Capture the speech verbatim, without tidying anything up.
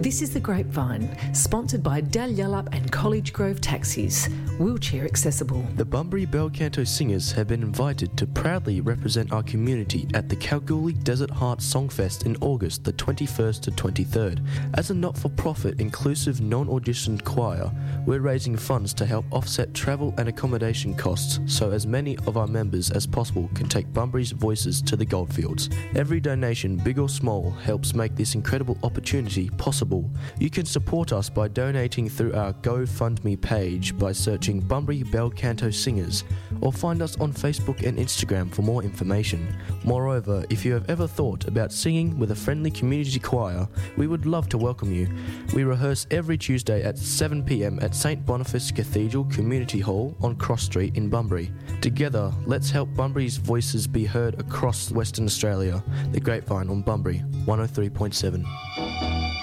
This is The Grapevine, sponsored by Dalyellup and College Grove Taxis, wheelchair accessible. The Bunbury Bel Canto Singers have been invited to proudly represent our community at the Kalgoorlie Desert Heart Songfest in August the twenty-first to twenty-third. As a not-for-profit, inclusive, non-auditioned choir, we're raising funds to help offset travel and accommodation costs so as many of our members as possible can take Bunbury's voices to the goldfields. Every donation, big or small, helps make this incredible opportunity possible. You can support us by donating through our GoFundMe page by searching Bunbury Bel Canto Singers, or find us on Facebook and Instagram for more information. Moreover, if you have ever thought about singing with a friendly community choir, we would love to welcome you. We rehearse every Tuesday at seven p m at Saint Boniface Cathedral Community Hall on Cross Street in Bunbury. Together, let's help Bunbury's voices be heard across Western Australia. The Grapevine on Bunbury, one oh three point seven.